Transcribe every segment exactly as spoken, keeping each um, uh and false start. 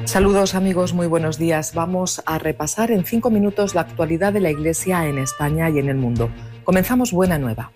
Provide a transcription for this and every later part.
Saludos amigos, muy buenos días. Vamos a repasar en cinco minutos la actualidad de la Iglesia en España y en el mundo. Comenzamos Buena Nueva.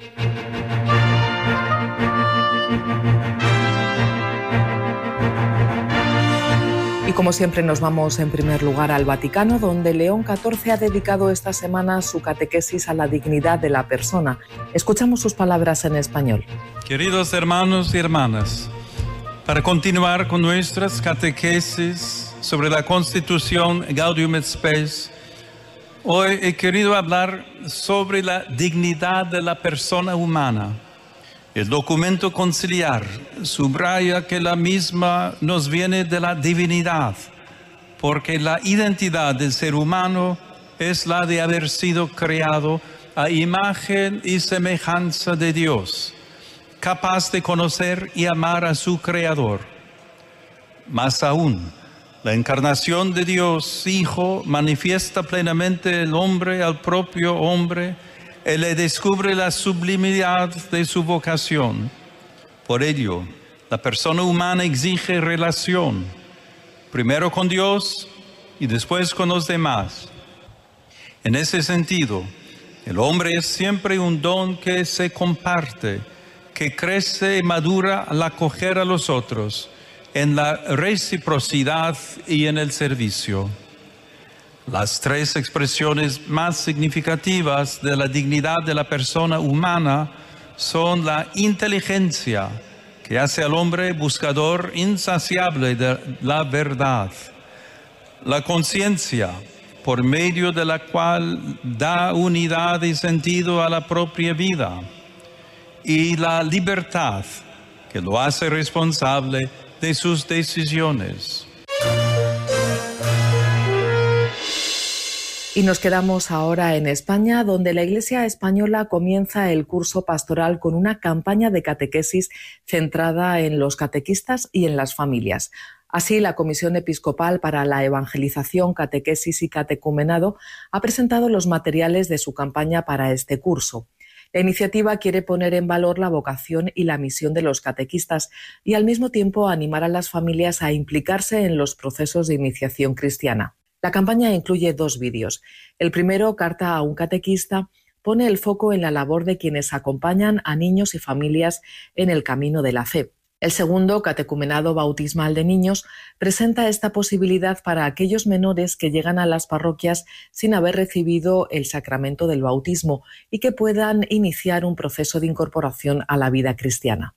Y como siempre nos vamos en primer lugar al Vaticano, donde León catorce ha dedicado esta semana su catequesis a la dignidad de la persona. Escuchamos sus palabras en español. Queridos hermanos y hermanas, para continuar con nuestras catequesis sobre la Constitución Gaudium et Spes, hoy he querido hablar sobre la dignidad de la persona humana. El documento conciliar subraya que la misma nos viene de la divinidad, porque la identidad del ser humano es la de haber sido creado a imagen y semejanza de Dios, capaz de conocer y amar a su Creador. Más aún, la encarnación de Dios Hijo manifiesta plenamente el hombre al propio hombre y le descubre la sublimidad de su vocación. Por ello, la persona humana exige relación, primero con Dios y después con los demás. En ese sentido, el hombre es siempre un don que se comparte, que crece y madura al acoger a los otros en la reciprocidad y en el servicio. Las tres expresiones más significativas de la dignidad de la persona humana son la inteligencia, que hace al hombre buscador insaciable de la verdad; la conciencia, por medio de la cual da unidad y sentido a la propia vida; y la libertad, que lo hace responsable de sus decisiones. Y nos quedamos ahora en España, donde la Iglesia española comienza el curso pastoral con una campaña de catequesis centrada en los catequistas y en las familias. Así, la Comisión Episcopal para la Evangelización, Catequesis y Catecumenado ha presentado los materiales de su campaña para este curso. La iniciativa quiere poner en valor la vocación y la misión de los catequistas y al mismo tiempo animar a las familias a implicarse en los procesos de iniciación cristiana. La campaña incluye dos vídeos. El primero, Carta a un catequista, pone el foco en la labor de quienes acompañan a niños y familias en el camino de la fe. El segundo, Catecumenado bautismal de niños, presenta esta posibilidad para aquellos menores que llegan a las parroquias sin haber recibido el sacramento del bautismo y que puedan iniciar un proceso de incorporación a la vida cristiana.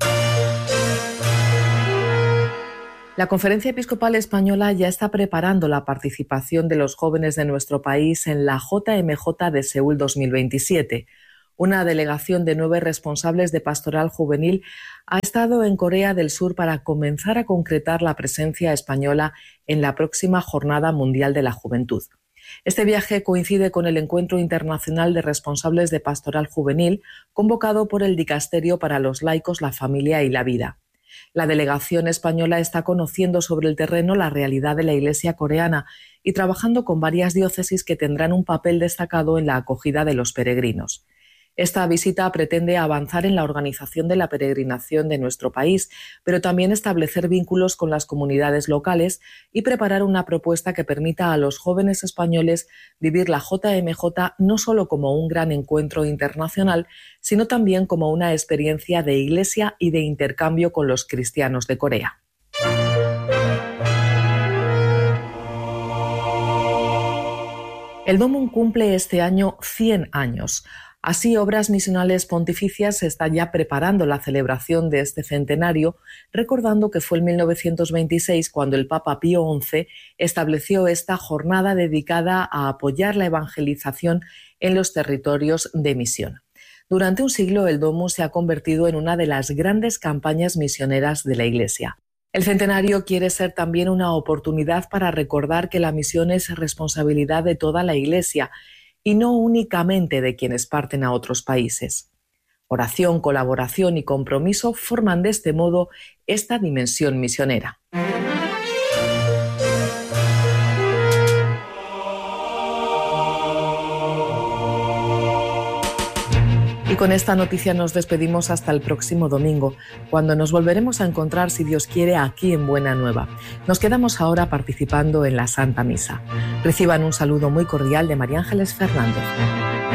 La Conferencia Episcopal Española ya está preparando la participación de los jóvenes de nuestro país en la J M J de Seúl dos mil veintisiete. Una delegación de nueve responsables de pastoral juvenil ha estado en Corea del Sur para comenzar a concretar la presencia española en la próxima Jornada Mundial de la Juventud. Este viaje coincide con el Encuentro Internacional de Responsables de Pastoral Juvenil, convocado por el Dicasterio para los Laicos, la Familia y la Vida. La delegación española está conociendo sobre el terreno la realidad de la Iglesia coreana y trabajando con varias diócesis que tendrán un papel destacado en la acogida de los peregrinos. Esta visita pretende avanzar en la organización de la peregrinación de nuestro país, pero también establecer vínculos con las comunidades locales y preparar una propuesta que permita a los jóvenes españoles vivir la J M J no solo como un gran encuentro internacional, sino también como una experiencia de iglesia y de intercambio con los cristianos de Corea. El Domum cumple este año cien años. Así, Obras Misionales Pontificias está ya preparando la celebración de este centenario, recordando que fue en mil novecientos veintiséis cuando el Papa Pío once estableció esta jornada dedicada a apoyar la evangelización en los territorios de misión. Durante un siglo, el Domum se ha convertido en una de las grandes campañas misioneras de la Iglesia. El centenario quiere ser también una oportunidad para recordar que la misión es responsabilidad de toda la Iglesia y no únicamente de quienes parten a otros países. Oración, colaboración y compromiso forman de este modo esta dimensión misionera. con esta noticia nos despedimos hasta el próximo domingo, cuando nos volveremos a encontrar, si Dios quiere, aquí en Buena Nueva. Nos quedamos ahora participando en la Santa Misa. Reciban un saludo muy cordial de María Ángeles Fernández.